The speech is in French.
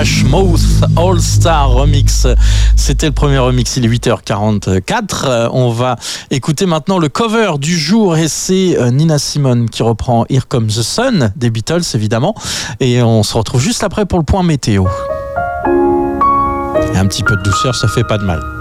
Smash Mouth All Star Remix. C'était le premier remix, il est 8h44. On va écouter maintenant le cover du jour et c'est Nina Simone qui reprend Here Comes the Sun des Beatles évidemment. Et on se retrouve juste après pour le point météo. Et un petit peu de douceur, ça fait pas de mal.